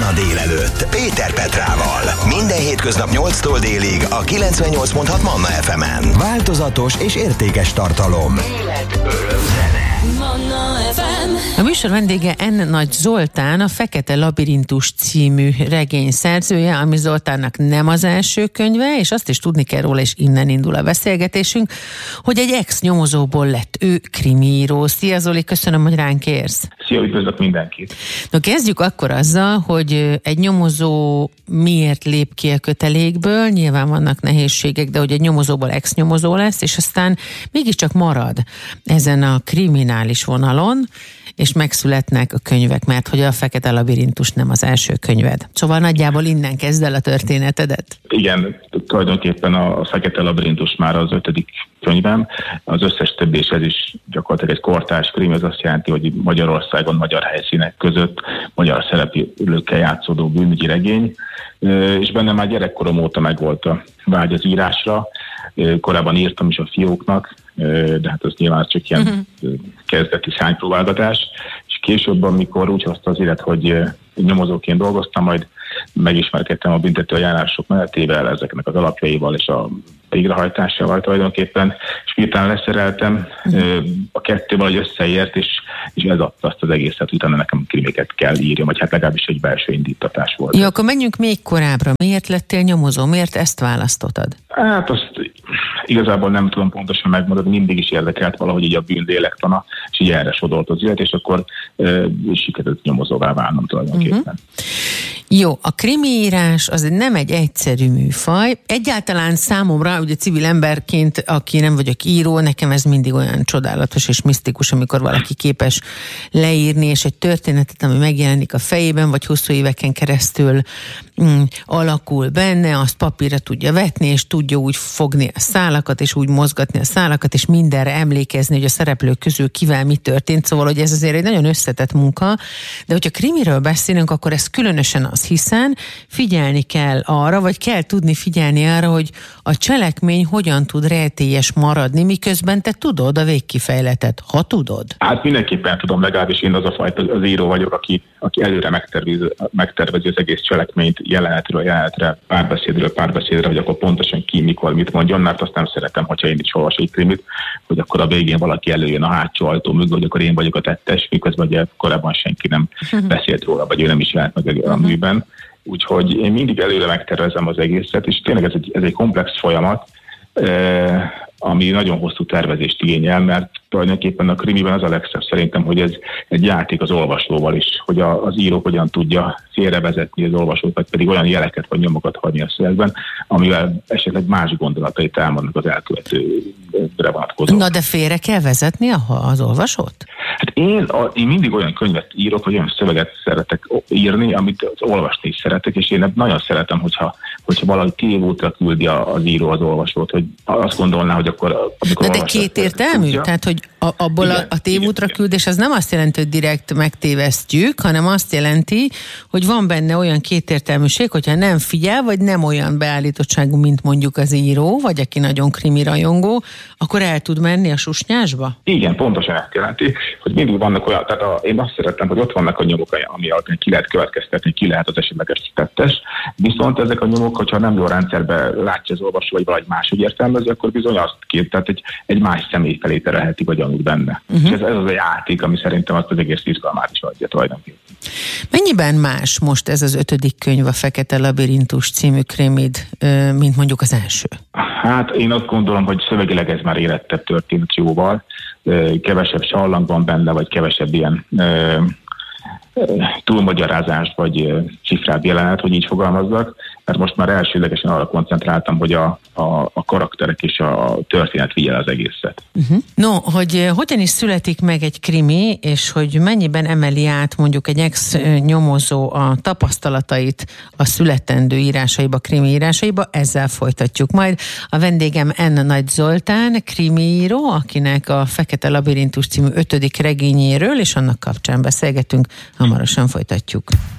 a délelőtt Péter Petrával. Minden hétköznap 8-tól délig a 98.6 Manna FM-en. Változatos és értékes tartalom. Élet, öröm, zene. Manna FM. A műsor vendége N. Nagy Zoltán, a Fekete Labirintus című regény szerzője, ami Zoltánnak nem az első könyve, és azt is tudni kell róla, és innen indul a beszélgetésünk, hogy egy ex-nyomozóból lett ő krimiíró. Szia Zoli, köszönöm, hogy ránk érsz. Szia, üdvözlök mindenkit. No, kezdjük akkor azzal, hogy egy nyomozó miért lép ki a kötelékből, nyilván vannak nehézségek, de hogy egy nyomozóból ex-nyomozó lesz, és aztán mégiscsak marad ezen a kriminális vonalon, és megszületnek a könyvek, mert hogy a Fekete Labirintus nem az első könyved. Szóval nagyjából innen kezd el a történetedet. Igen, tulajdonképpen a Fekete Labirintus már az 5. könyvem. Az összes többi, és ez is gyakorlatilag egy kortárs krimi, ez azt jelenti, hogy Magyarországon, magyar helyszínek között magyar szereplőkkel játszódó bűnügyi regény, és bennem már gyerekkorom óta megvolt a vágy az írásra. Korábban írtam is a fióknak, de hát az nyilván csak ilyen kezdeti szánypróbálgatás, és később, amikor úgy hozta az élet, hogy nyomozóként dolgoztam, majd megismerkedtem a büntetőeljárások menetével, ezeknek az alapjaival és a végrehajtásával tulajdonképpen, és miután leszereltem, a kettő valahogy összeért, és ez adta azt az egészet, utána nekem krimiket kell írjam, vagy hát legalábbis egy belső indítatás volt. Jó, akkor menjünk még korábbra. Miért lettél nyomozó? Miért ezt választottad? Hát azt igazából nem tudom pontosan megmondani, mindig is érdekelt valahogy így a bűn lélektana, és így erre sodolt az élet, és akkor sikerült nyomozóvá válnom tulajdonképpen. Jó, a krimiírás az nem egy egyszerű műfaj. Egyáltalán számomra, ugye civil emberként, aki nem vagyok író, nekem ez mindig olyan csodálatos és misztikus, amikor valaki képes leírni, és egy történetet, ami megjelenik a fejében, vagy hosszú éveken keresztül alakul benne, azt papírra tudja vetni, és tudja úgy fogni a szálakat, és úgy mozgatni a szálakat, és mindenre emlékezni, hogy a szereplők közül kivel mi történt. Szóval, hogy ez azért egy nagyon összetett munka, de hogyha krimiről beszélünk, akkor ez különösen az, hiszen figyelni kell arra, vagy kell tudni figyelni arra, hogy a cselekmény hogyan tud rejtélyes maradni, miközben te tudod a végkifejletet, ha tudod. Hát mindenképpen tudom, legalábbis én az a fajta az író vagyok, aki előre megtervezi az egész cselekményt jelenetről jelenetre, párbeszédre, hogy akkor pontosan ki, mikor, mit mondjon, mert azt nem szeretem, hogyha én is olvasok egy krimit, hogy akkor a végén valaki előjön a hátsó ajtó mögül, hogy akkor én vagyok a tettes, miközben ugye korábban senki nem beszélt róla, vagy ő nem is jelent meg a műben. Úgyhogy én mindig előre megtervezem az egészet, és tényleg ez egy komplex folyamat, ami nagyon hosszú tervezést igényel, mert tulajdonképpen a krimiben az a legszebb szerintem, hogy ez egy játék az olvasóval is, hogy az író hogyan tudja félrevezetni az olvasót, vagy pedig olyan jeleket vagy nyomokat hagyni a szövegben, amivel esetleg más gondolatait elmondnak az elkövetőre vonatkozóan. Na de félre kell vezetni az olvasót? Hát én mindig olyan könyvet írok, vagy olyan szöveget szeretek írni, amit az olvasni is szeretek, és én nagyon szeretem, hogyha valahogy tévútra küldi az író az olvasót, hogy azt gondolná, hogy akkor... Na de kétértelmű? Tehát, hogy abból a tévútra küldés az nem azt jelenti, hogy direkt megtévesztjük, hanem azt jelenti, hogy van benne olyan kétértelműség, hogyha nem figyel, vagy nem olyan beállítottságú, mint mondjuk az író, vagy aki nagyon krimi rajongó, akkor el tud menni a susnyásba? Igen, pontosan ezt jelenti, hogy mindig vannak olyan, tehát én azt szeretem, hogy ott vannak a nyomok, ami alapján ki lehet következtetni, ki lehet az esetleges tettes, viszont ezek a nyomok, hogyha nem jó rendszerben látja az olvasó, vagy valahogy máshogy értelmezi, akkor bizony azt két, tehát egy más személy felé terelheti, vagy gyanút benne. És ez az a játék, ami szerintem azt az egész izgalmát is adja tulajdonképpen. Mennyiben más most ez az 5. könyv, a Fekete Labirintus című krimid, mint mondjuk az első? Hát én azt gondolom, hogy szövegileg ez már érettebb történet jóval. Kevesebb sallang van benne, vagy kevesebb ilyen túlmagyarázást, vagy cifrább jelenet, hogy így fogalmazzak, mert most már elsődlegesen arra koncentráltam, hogy a karakterek és a történet vigyel az egészet. No, hogy hogyan is születik meg egy krimi, és hogy mennyiben emeli át mondjuk egy ex-nyomozó a tapasztalatait a születendő írásaiba, krimi írásaiba, ezzel folytatjuk majd. A vendégem N. Nagy Zoltán, krimiíró, akinek a Fekete Labirintus című 5. regényéről, és annak kapcsán beszélgetünk, hamarosan folytatjuk.